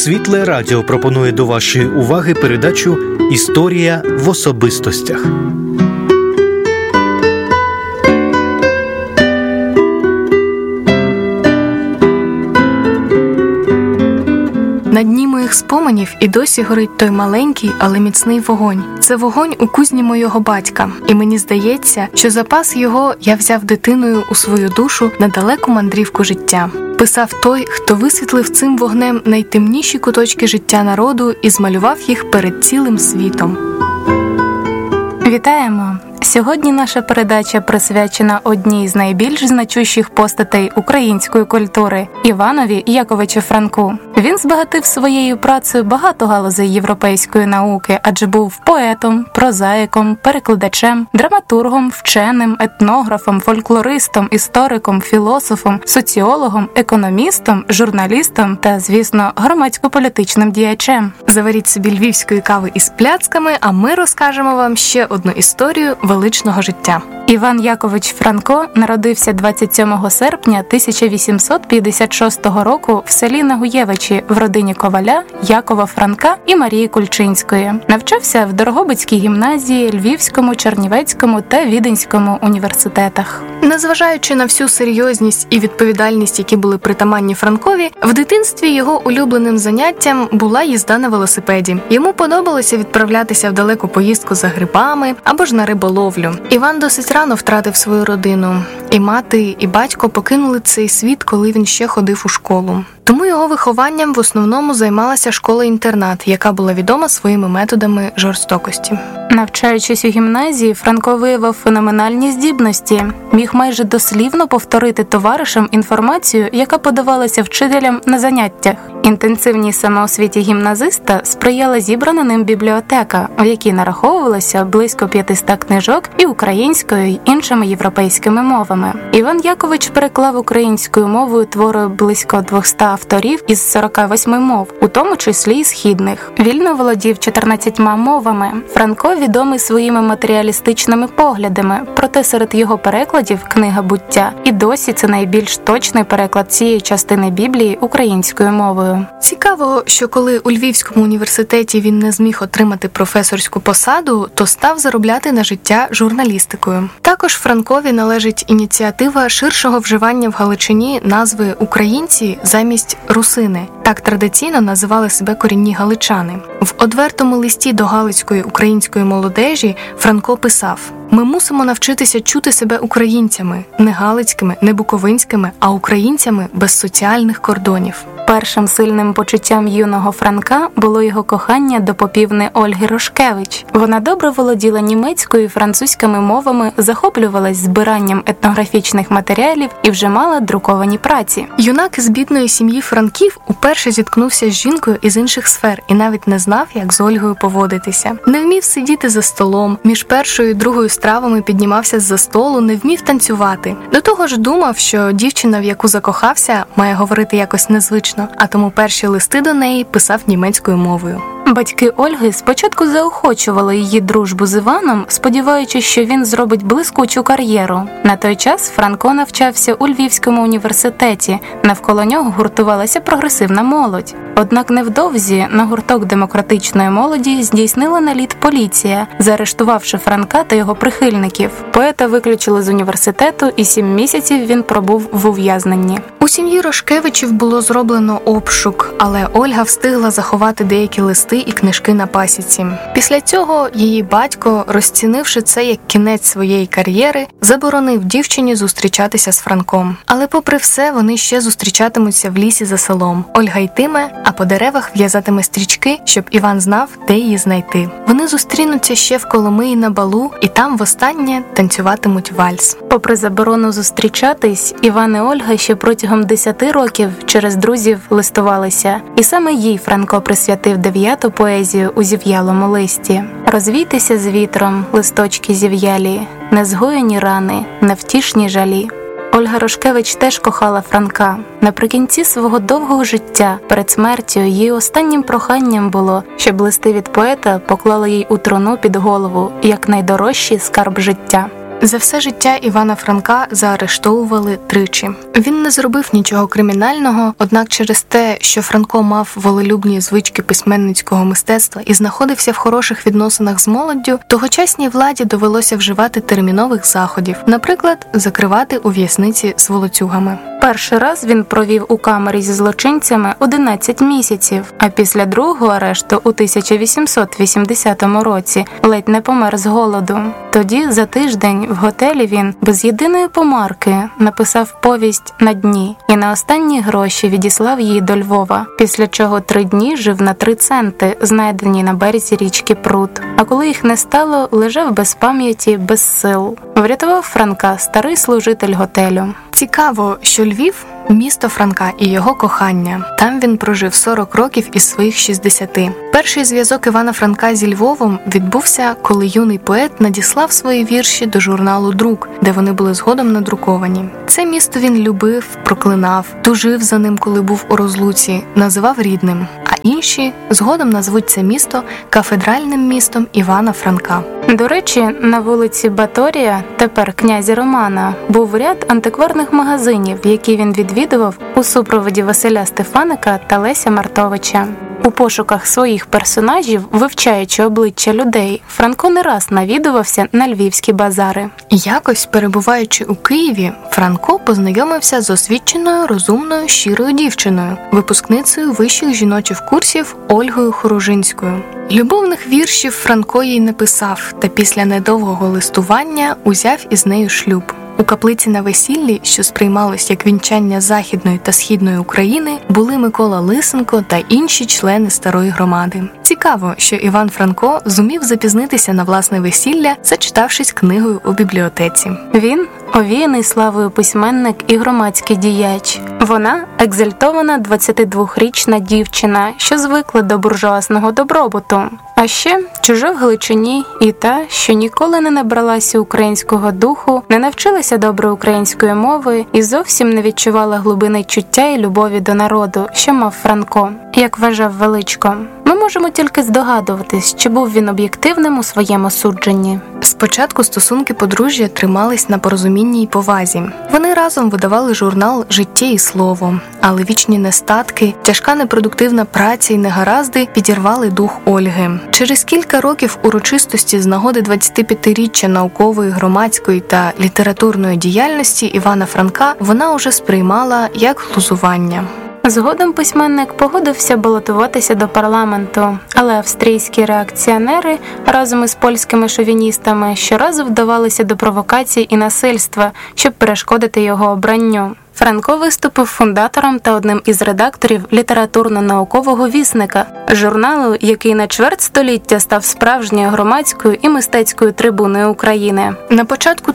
Світле Радіо пропонує до вашої уваги передачу «Історія в особистостях». На дні моїх споменів і досі горить той маленький, але міцний вогонь. Це вогонь у кузні мого батька. І мені здається, що запас його я взяв дитиною у свою душу на далеку мандрівку життя. Писав той, хто висвітлив цим вогнем найтемніші куточки життя народу і змалював їх перед цілим світом. Вітаємо! Сьогодні наша передача присвячена одній з найбільш значущих постатей української культури – Іванові Яковичу Франку. Він збагатив своєю працею багато галузей європейської науки, адже був поетом, прозаїком, перекладачем, драматургом, вченим, етнографом, фольклористом, істориком, філософом, соціологом, економістом, журналістом та, звісно, громадсько-політичним діячем. Заваріть собі львівської кави із пляцками, а ми розкажемо вам ще одну історію величного життя. Іван Якович Франко народився 27 серпня 1856 року в селі Нагуєвичі в родині коваля Якова Франка і Марії Кульчинської. Навчався в Дорогобицькій гімназії, Львівському, Чернівецькому та Віденському університетах. Незважаючи на всю серйозність і відповідальність, які були притаманні Франкові, в дитинстві його улюбленим заняттям була їзда на велосипеді. Йому подобалося відправлятися в далеку поїздку за грибами або ж на риболовлю. Іван досить рано втратив свою родину. І мати, і батько покинули цей світ, коли він ще ходив у школу. Тому його вихованням в основному займалася школа-інтернат, яка була відома своїми методами жорстокості. Навчаючись у гімназії, Франко виявив феноменальні здібності. Міг майже дослівно повторити товаришам інформацію, яка подавалася вчителям на заняттях. Інтенсивній самоосвіті гімназиста сприяла зібрана ним бібліотека, в якій нараховувалося близько 500 книжок і українською, і іншими європейськими мовами. Іван Якович переклав українською мовою твори близько 200 авторів із 48 мов, у тому числі і східних. Вільно володів 14 мовами. Франко відомий своїми матеріалістичними поглядами, проте серед його перекладів «Книга буття» і досі це найбільш точний переклад цієї частини Біблії українською мовою. Цікаво, що коли у Львівському університеті він не зміг отримати професорську посаду, то став заробляти на життя журналістикою. Також Франкові належить ініціатива ширшого вживання в Галичині назви «українці» замість «русини». Так традиційно називали себе корінні галичани. В одвертому листі до галицької української молодежі Франко писав: «Ми мусимо навчитися чути себе українцями, не галицькими, не буковинськими, а українцями без соціальних кордонів». Першим сильним почуттям юного Франка було його кохання до попівни Ольги Рошкевич. Вона добре володіла німецькою і французькими мовами, захоплювалась збиранням етнографічних матеріалів і вже мала друковані праці. Юнак із бідної сім'ї Франків уперше зіткнувся з жінкою із інших сфер і навіть не знав, як з Ольгою поводитися. Не вмів сидіти за столом, між першою і другою стравами піднімався з-за столу, не вмів танцювати. До того ж думав, що дівчина, в яку закохався, має говорити якось незвично, а тому перші листи до неї писав німецькою мовою. Батьки Ольги спочатку заохочували її дружбу з Іваном, сподіваючись, що він зробить блискучу кар'єру. На той час Франко навчався у Львівському університеті, навколо нього гуртувалася прогресивна молодь. Однак невдовзі на гурток демократичної молоді здійснила наліт поліція, заарештувавши Франка та його прихильників. Поета виключили з університету, і 7 місяців він пробув в ув'язненні. У сім'ї Рошкевичів було зроблено обшук, але Ольга встигла заховати деякі листи і книжки на пасіці. Після цього її батько, розцінивши це як кінець своєї кар'єри, заборонив дівчині зустрічатися з Франком. Але попри все, вони ще зустрічатимуться в лісі за селом. Ольга йтиме, а по деревах в'язатиме стрічки, щоб Іван знав, де її знайти. Вони зустрінуться ще в Коломиї на балу, і там востаннє танцюватимуть вальс. Попри заборону зустрічатись, Іван і Ольга ще протягом 10 років через друзів листувалися. І саме їй Франко присвятив 9-ту поезію у зів'ялому листі. «Розвійтеся з вітром, листочки зів'ялі, незгоєні рани, невтішні жалі». Ольга Рошкевич теж кохала Франка. Наприкінці свого довгого життя, перед смертю, її останнім проханням було, щоб листи від поета поклали їй у труну під голову, як найдорожчий скарб життя. За все життя Івана Франка заарештовували тричі. Він не зробив нічого кримінального, однак через те, що Франко мав волелюбні звички письменницького мистецтва і знаходився в хороших відносинах з молоддю, тогочасній владі довелося вживати термінових заходів, наприклад, закривати у в'язниці з волоцюгами. Перший раз він провів у камері зі злочинцями 11 місяців, а після другого арешту у 1880 році ледь не помер з голоду. Тоді за тиждень в готелі він без єдиної помарки написав повість «На дні» і на останні гроші відіслав її до Львова, після чого 3 дні жив на 3 центи, знайдені на березі річки Прут. А коли їх не стало, лежав без пам'яті, без сил. Врятував Франка старий служитель готелю. Цікаво, що Львів – місто Франка і його кохання. Там він прожив 40 років із своїх 60. Перший зв'язок Івана Франка зі Львовом відбувся, коли юний поет надіслав свої вірші до журналу «Друк», де вони були згодом надруковані. Це місто він любив, проклинав, тужив за ним, коли був у розлуці, називав рідним. А інші згодом назвуть це місто кафедральним містом Івана Франка. До речі, на вулиці Баторія, тепер князя Романа, був ряд антикварних магазинів, які він відвідував у супроводі Василя Стефаника та Леся Мартовича. У пошуках своїх персонажів, вивчаючи обличчя людей, Франко не раз навідувався на львівські базари. Якось, перебуваючи у Києві, Франко познайомився з освіченою, розумною, щирою дівчиною, випускницею вищих жіночих курсів Ольгою Хоружинською. Любовних віршів Франко їй не писав, та після недовгого листування узяв із нею шлюб. У каплиці на весіллі, що сприймалось як вінчання Західної та Східної України, були Микола Лисенко та інші члени старої громади. Цікаво, що Іван Франко зумів запізнитися на власне весілля, зачитавшись книгою у бібліотеці. Він – овіяний славою письменник і громадський діяч. Вона – екзальтована 22-річна дівчина, що звикла до буржуазного добробуту. А ще чужа в Галичині і та, що ніколи не набралася українського духу, не навчилася добре української мови і зовсім не відчувала глибини чуття і любові до народу, що мав Франко, як вважав Величко. Ми можемо тільки здогадуватись, чи був він об'єктивним у своєму судженні. Спочатку стосунки подружжя тримались на порозумінні й повазі. Вони разом видавали журнал «Життя і слово», але вічні нестатки, тяжка непродуктивна праця й негаразди підірвали дух Ольги. Через кілька років урочистості з нагоди 25-річчя наукової, громадської та літературної діяльності Івана Франка вона уже сприймала як глузування. Згодом письменник погодився балотуватися до парламенту, але австрійські реакціонери разом із польськими шовіністами щоразу вдавалися до провокацій і насильства, щоб перешкодити його обранню. Франко виступив фундатором та одним із редакторів літературно-наукового вісника, журналу, який на чверть століття став справжньою громадською і мистецькою трибуною України. На початку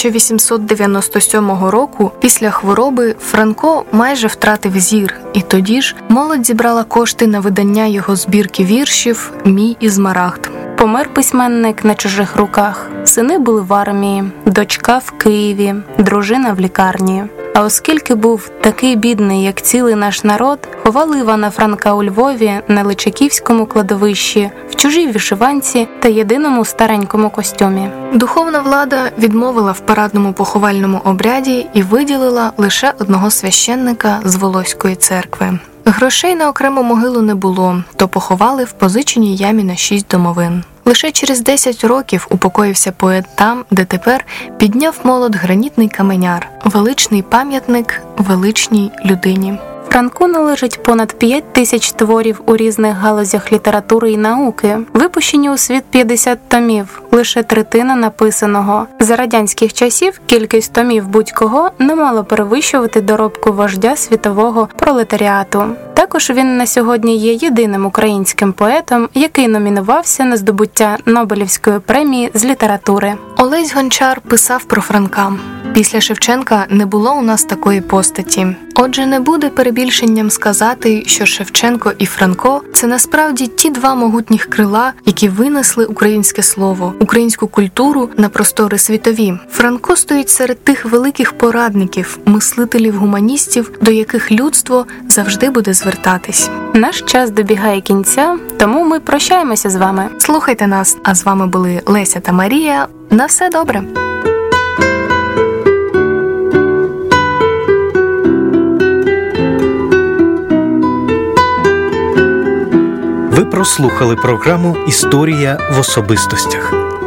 1897 року, після хвороби, Франко майже втратив зір, і тоді ж молодь зібрала кошти на видання його збірки віршів «Мій Ізмарагд». Помер письменник на чужих руках. Сини були в армії, дочка в Києві, дружина в лікарні. А оскільки був такий бідний, як цілий наш народ, ховали Івана Франка у Львові на Личаківському кладовищі, в чужій вишиванці та єдиному старенькому костюмі. Духовна влада відмовила в парадному поховальному обряді і виділила лише одного священника з Волоської церкви. Грошей на окрему могилу не було, то поховали в позиченій ямі на 6 домовин. Лише через 10 років упокоївся поет там, де тепер підняв молот гранітний каменяр, величний пам'ятник величній людині. Франку належить понад 5 тисяч творів у різних галузях літератури і науки. Випущені у світ 50 томів, лише третина написаного. За радянських часів кількість томів будь-кого не мало перевищувати доробку вождя світового пролетаріату. Також він на сьогодні є єдиним українським поетом, який номінувався на здобуття Нобелівської премії з літератури. Олесь Гончар писав про Франка: «Після Шевченка не було у нас такої постаті». Отже, не буде перебільшенням сказати, що Шевченко і Франко – це насправді ті два могутніх крила, які винесли українське слово, українську культуру на простори світові. Франко стоїть серед тих великих порадників, мислителів-гуманістів, до яких людство завжди буде звертатись. Наш час добігає кінця, тому ми прощаємося з вами. Слухайте нас, а з вами були Леся та Марія. На все добре! Ви прослухали програму «Історія в особистостях».